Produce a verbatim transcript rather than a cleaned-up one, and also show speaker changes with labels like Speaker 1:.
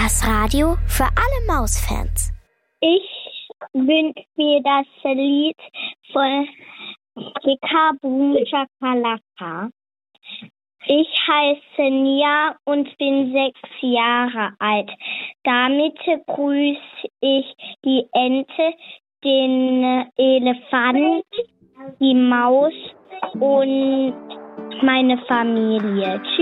Speaker 1: Das Radio für alle Mausfans.
Speaker 2: Ich wünsche mir das Lied von Kika Boom Chakalaka. Ich heiße Nia und bin sechs Jahre alt. Damit grüße ich die Ente, den Elefant, die Maus und meine Familie. Tschüss.